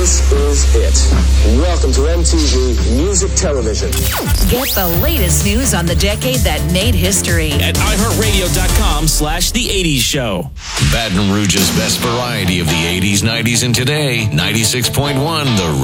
This is it. Welcome to MTV Music Television. Get the latest news on the decade that made history at iHeartRadio.com/The 80s Show. Baton Rouge's best variety of the 80s, 90s, and today. 96.1 The